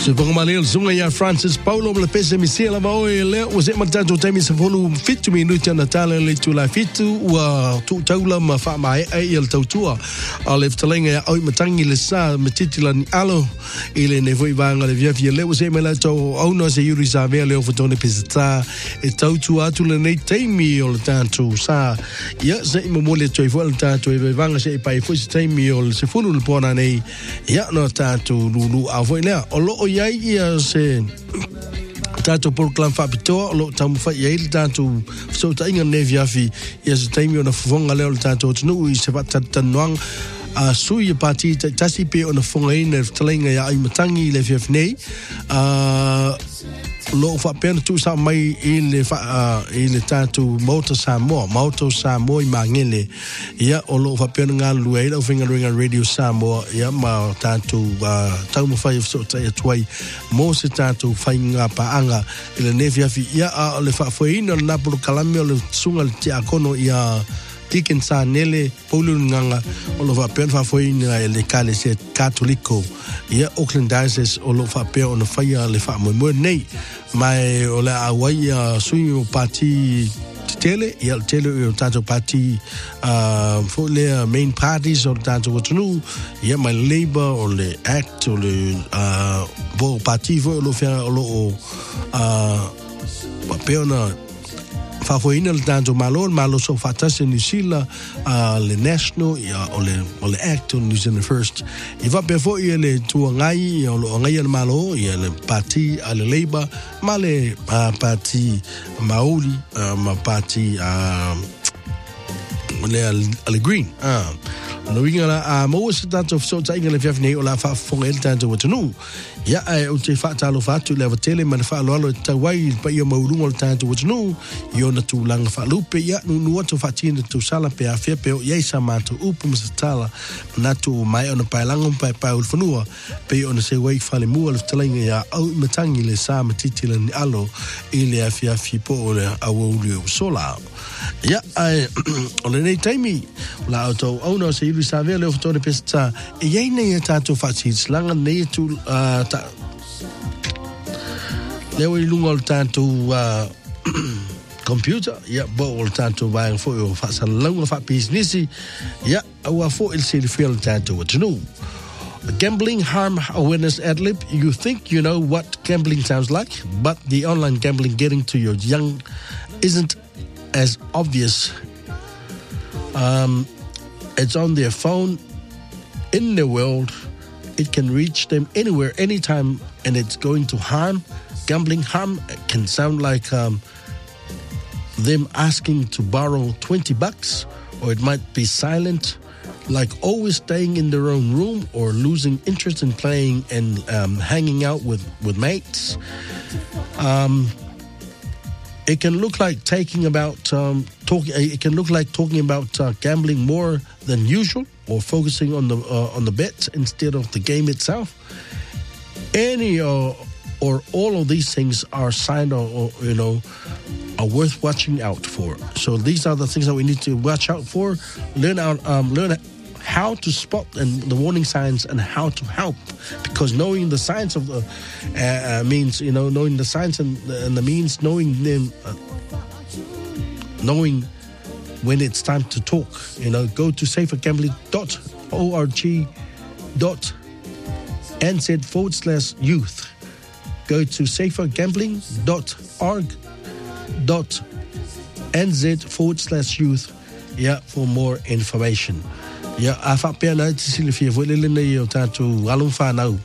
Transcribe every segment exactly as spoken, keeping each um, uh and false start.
Se vangamalel sunga ya Francis Paulo le pese misela va e le o se matato temi se fonu fitu minuti na tala le tu la fitu wa tu taula ma fa mai ai el tautua a le ftalenga au matangi le sa metitila ni alo ile ne voi vanga le via via le o se mela to au no se yuri sa ve le o fotone pesa e tautua tu le nei temi o le tantu sa ya se mo mole toi vo le tantu e vanga se pai fo se temi o se fonu le pona nei ya no tantu lulu a voi le o lo iai ia se tato por clan fapito lo tamu fa iai tato so ta inga nevi afi ia se taimi ona fonga leo tato tunu i se pata tanuang a sui pati tasi pe ona fonga ina talenga ia ai matangi le fiafnei a lo fa pena tu sa mai ile fa ile tatu moto sa mo moto sa mo i mangele ia o lo fa pena nga luela o finga ringa radio sa mo ia ma tatu tau mo fa so ta tuai mo se tatu fa nga pa anga ile nevia fi ia a le fa foi no na por calamio le sunga ti akono ia tiken sa nele polu nganga o lo fa pena fa foi na le kale se catholico ia Auckland Diocese o lo fa pena o fa ia le fa mo mo nei mai o le awai a sui o pati tele ia tele o tato pati uh, fo le main parties o tato watunu ia mai Labour o le Act o le uh, bo pati fo lo fia o lo uh, papeona fa foi ina le tanto malo malo so fatase New Zealand uh, le national ia o le o le act on New Zealand first i va pe foi le tu ngai o lo ngai le malo ia le parti a le Labour ma le uh, parti Maori uh, ma parti uh, le le Green ah no winga la a mo se tanto so ta inga le fiafne o la fa fonga el tanto watunu ia e o te fa talo fa tu le tele man fa lo lo ta wai pa ia mo lungo tanto watunu io na tu lang fa lupe ia no no to fa tine tu sala pe a fe pe ia sa ma tu upu mo tala na tu mai ona pa lango pa pa ul funua pe ona se wai fa le mo le talinga ia au matangi le sa matitila ni alo ile a fi a fi po le a wo lu sola ia ai ona nei taimi la auto ona se ilu sa vele o fotone pesta e ia nei tato fa tis langa nei tu ta leo i lungo tanto uh, computer ia bo tanto vai fo o fa sa longa fa business ia o fo il se feel tanto what no gambling harm awareness adlib. You think you know what gambling sounds like, but the online gambling getting to your young isn't as obvious. Um, it's on their phone in the world. It can reach them anywhere, anytime, and it's going to harm. Gambling harm can sound like um, them asking to borrow twenty bucks, or it might be silent, like always staying in their own room or losing interest in playing and um, hanging out with, with mates. Um, it can look like taking about um, talking. It can look like talking about uh, gambling more than usual, or focusing on the uh, on the bet instead of the game itself. Any or or all of these things are signs, or, or you know, are worth watching out for. So these are the things that we need to watch out for. Learn out, um, learn how to spot and the warning signs and how to help. Because knowing the signs of the uh, uh, means, you know, knowing the signs and the, and the means, knowing them, uh, knowing when it's time to talk. You know, go to safer gambling dot org dot n z forward slash youth. Go to safer gambling dot org dot n z forward slash youth, yeah, for more information. Yeah, I fa pena te silifia vo le nei o tatu alung fa nau.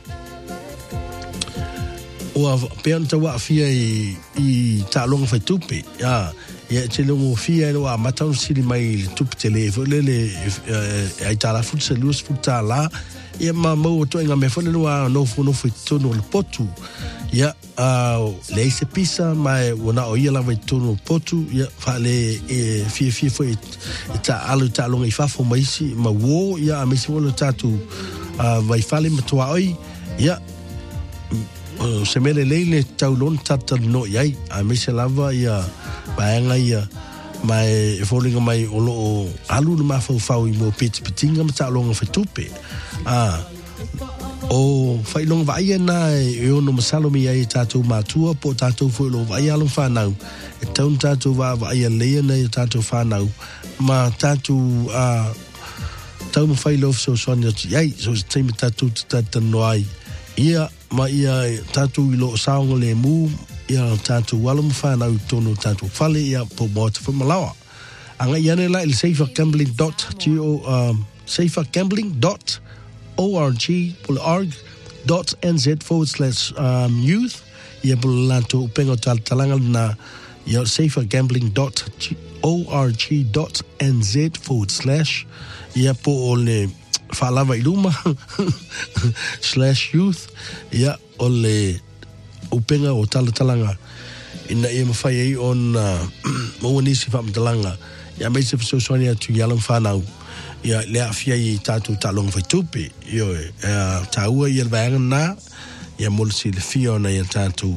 O pena te wa fia i i ta longa fa tupe. Yeah. Ya te longo fia no a matau sili mai tupe tele vo le le ai ta la futsa lus futa la. Ya ma mo to nga me fo le no no fo no fo no le potu. Ya uh, le se pisa mai ona o ia la vai tono potu ya fa le e fi fi foi ta alu ta longa i fa fo mai si ma wo ya me si wona tatu uh, vai fale matua oi ya uh, se mele leile tau lon tata no yai a me se lava ya baanga ya mai folinga mai o lo alu no ma fo fa i mo pit pitinga ma ta longa fa tupe ah o whailong vai na e ono masalomi ai tātou mātua po tātou whailong vai along whanau e taun tātou wa vai a lea nei tātou whanau ma tātou a tau ma whailof so soania tu iai so se teime tātou tātano ai ia ma ia tātou ilo saonga le mū ia tātou walam whanau tono tātou whale ia po mōta whamalawa anga iane la il safer gambling dot go um, safer gambling dot org org dot nz forward slash um, youth ia bulanto pengo tal talanga na ia safer gambling dot org dot nz forward slash ia po ole falava iluma slash youth ia ole upenga o tal talanga ina ia mafai ai on mo ni si fam talanga ia me se so sonia tu yalang fanau ia le afia i tatu talong fai tupi yo e taua i alvaanga na ia molsi le fio na ia tatu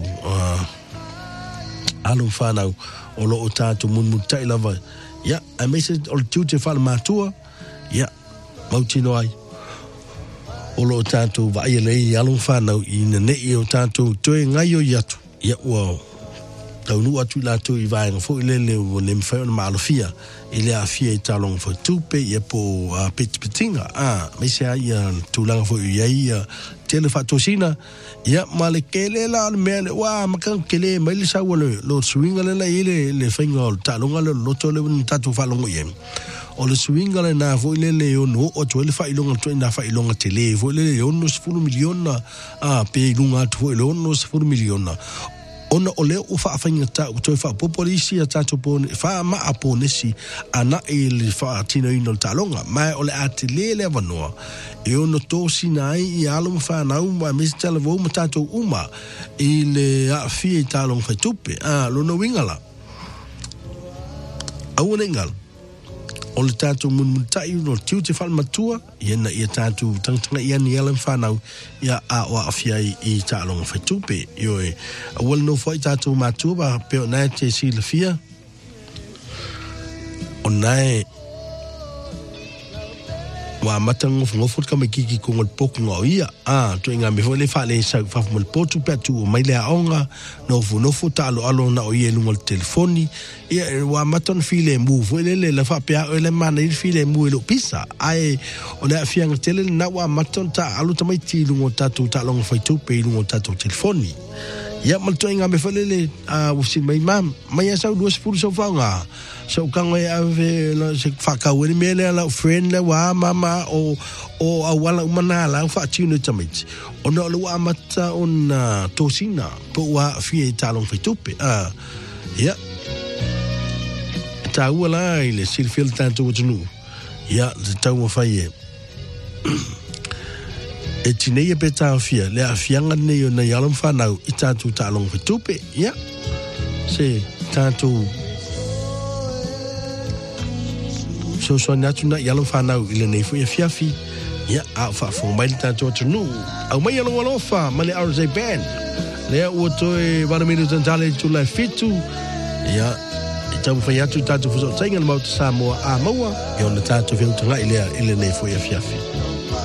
along whanau o lo o tatu mun mun tai lava ia a mese o le tiute whala mātua ia mautino ai o lo o tatu vai le i along whanau i na nei o tatu toe ngai o iatu ia ua tau nu atu la tu i vai ngafo i le le o le mwhai o na maalofia i le a fia i talong fo tupe i po uh, peti petinga ah, me se a ia tūlanga fo i ai uh, tele whatosina ia ma le kele la mea le wa makang kele mai le sa wale lo swinga le la i le le whainga o talonga le loto le wani tatu whalongo i em o le swinga le na fo i le le o no o tue le whailonga tue na whailonga tele fo i le le o no sifuru miliona ah, pe i lunga atu fo i le o no sifuru miliona ona ole o fa fainga ta o toi fa popolisi a tato pone fa ma aponesi ana ele fa tino ino talonga mai ole atilele vanoa e ono tosi nai i alum fa na uma mistela vo matato uma ile a fie talong fa tupe ah lo no wingala au nengal o le tātou mun mun tai no tiu te whal matua iena ia tātou tangtanga ia ni alam whanau ia a o awhia i, i tālonga whaitupe ioe a wale no whai tātou matua ba peo nai te si la fia o nai wa matanga ngofut ka makiki ko ngol poku ngo ia ah to inga me vole fa le sa fa mo potu petu o mai le aonga no fu no fu talo alo na o ye ngol telefoni ia wa maton file mu vole le la fa pe o le mana il file mu lo pisa ai o le fianga tele na wa maton ta alu ta mai ti lungo tatu ta long fa tu pe lungo tatu telefoni ia mal to inga me vole le a u si mai mam mai sa duas fu so fa nga so kanga e ave la se faka wele mele la friend le wa mama o o awala umana la fa tino tamit ona lo amata on tosina po wa fie talong fitupe ah ya ta wala ile silfil tanto wonu ya ta mo faye e tinei pe ta fia le afianga ne na yalam fa na itatu talong fitupe ya se tanto so so natu na yalo whanau ile nei fu ia fiafi ia a fa fo mai tanto tunu au mai yalo walofa male R J band le o toe vara minu tantale tu la fitu ia ita mo fa yatu tanto fu so tainga mo Samoa a maua e ona tanto fiu tanga ile ile nei fu ia fiafi